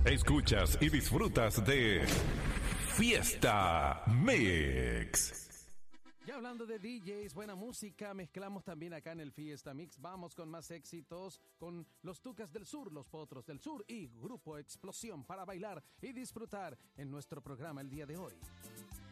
Escuchas y disfrutas de Fiesta Mix. Ya hablando de DJs, buena música, mezclamos también acá en el Fiesta Mix. Vamos con más éxitos con los Tucas del Sur, los Potros del Sur y Grupo Explosión para bailar y disfrutar en nuestro programa el día de hoy.